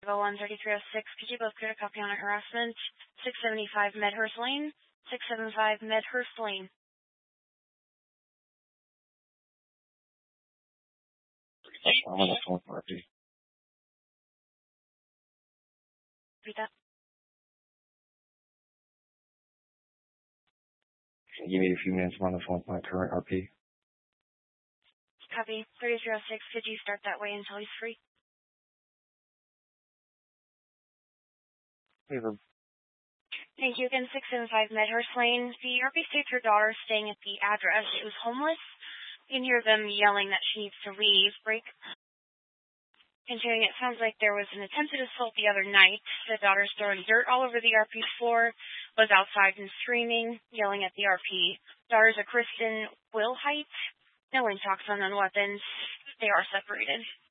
13306, could you both clear a copy on harassment? 675 Medhurst Lane. 675 Medhurst Lane. I'm on the phone for RP. Repeat that. Can you give me a few minutes? I'm on the phone with my current RP. Copy. 3306, could you start that way until he's free? Favor. Thank you again, 675 Medhurst Lane. The RP states her daughter is staying at the address. She was homeless. You can hear them yelling that she needs to leave. Break. Continuing, it sounds like there was an attempted assault the other night. The daughter's throwing dirt all over the RP's floor, was outside and screaming, yelling at the RP. Daughter's a Kristen Wilhite. No one talks on weapons. They are separated.